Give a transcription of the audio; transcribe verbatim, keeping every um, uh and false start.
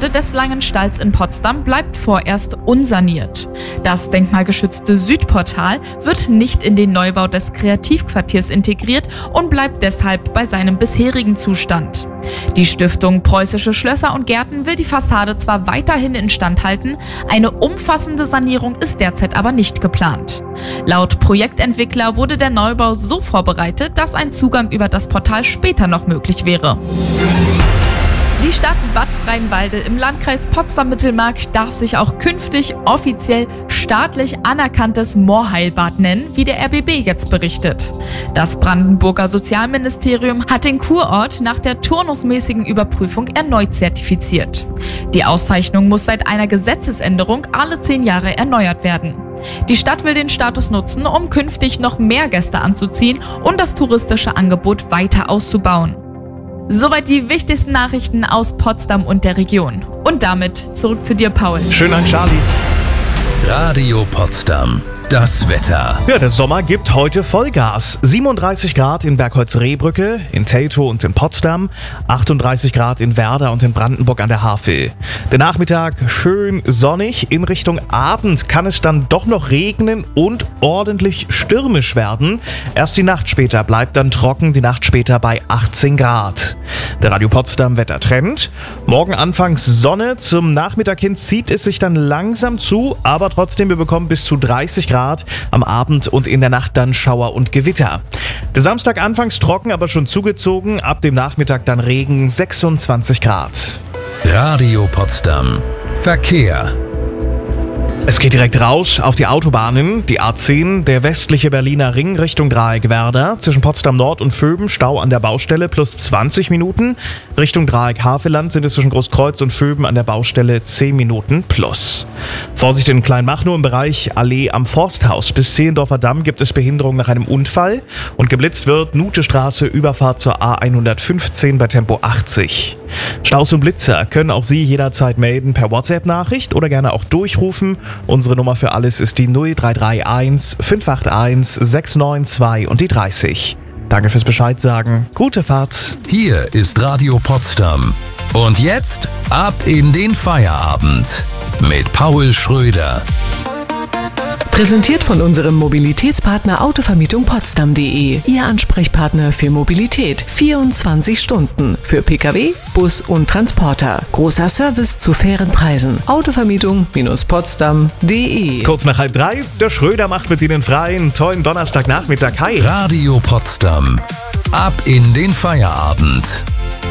Fassade des Langenstalls in Potsdam bleibt vorerst unsaniert. Das denkmalgeschützte Südportal wird nicht in den Neubau des Kreativquartiers integriert und bleibt deshalb bei seinem bisherigen Zustand. Die Stiftung Preußische Schlösser und Gärten will die Fassade zwar weiterhin instand halten, eine umfassende Sanierung ist derzeit aber nicht geplant. Laut Projektentwickler wurde der Neubau so vorbereitet, dass ein Zugang über das Portal später noch möglich wäre. Die Stadt Bad Freienwalde im Landkreis Potsdam-Mittelmark darf sich auch künftig offiziell staatlich anerkanntes Moorheilbad nennen, wie der R B B jetzt berichtet. Das Brandenburger Sozialministerium hat den Kurort nach der turnusmäßigen Überprüfung erneut zertifiziert. Die Auszeichnung muss seit einer Gesetzesänderung alle zehn Jahre erneuert werden. Die Stadt will den Status nutzen, um künftig noch mehr Gäste anzuziehen und das touristische Angebot weiter auszubauen. Soweit die wichtigsten Nachrichten aus Potsdam und der Region. Und damit zurück zu dir, Paul. Schönen Dank, Charlie. Radio Potsdam. Das Wetter. Ja, der Sommer gibt heute Vollgas. siebenunddreißig Grad in Bergholz-Rehbrücke, in Teltow und in Potsdam, achtunddreißig Grad in Werder und in Brandenburg an der Havel. Der Nachmittag schön sonnig. In Richtung Abend kann es dann doch noch regnen und ordentlich stürmisch werden. Erst die Nacht später bleibt dann trocken, die Nacht später bei achtzehn Grad. Der Radio Potsdam Wettertrend. Morgen anfangs Sonne, zum Nachmittag hin zieht es sich dann langsam zu, aber trotzdem, wir bekommen bis zu dreißig Grad. Am Abend und in der Nacht dann Schauer und Gewitter. Der Samstag anfangs trocken, aber schon zugezogen. Ab dem Nachmittag dann Regen, sechsundzwanzig Grad. Radio Potsdam. Verkehr. Es geht direkt raus auf die Autobahnen. Die A zehn, der westliche Berliner Ring Richtung Dreieck Werder. Zwischen Potsdam Nord und Vöben Stau an der Baustelle plus zwanzig Minuten. Richtung Dreieck Havelland sind es zwischen Großkreuz und Vöben an der Baustelle zehn Minuten plus. Vorsicht in Kleinmachnow im Bereich Allee am Forsthaus. Bis Zehlendorfer Damm gibt es Behinderung nach einem Unfall. Und geblitzt wird Nutestraße, Überfahrt zur A hundertfünfzehn bei Tempo achtzig. Staus und Blitzer können auch Sie jederzeit melden per WhatsApp-Nachricht oder gerne auch durchrufen. Unsere Nummer für alles ist die null drei drei eins fünf acht eins sechs neun zwei und die dreißig. Danke fürs Bescheid sagen. Gute Fahrt. Hier ist Radio Potsdam. Und jetzt ab in den Feierabend mit Paul Schröder. Präsentiert von unserem Mobilitätspartner Autovermietung Potsdam punkt de. Ihr Ansprechpartner für Mobilität. vierundzwanzig Stunden. Für Pkw, Bus und Transporter. Großer Service zu fairen Preisen. Autovermietung Potsdam punkt de. Kurz nach halb drei, der Schröder macht mit Ihnen frei. Einen tollen Donnerstagnachmittag. Hi. Radio Potsdam. Ab in den Feierabend.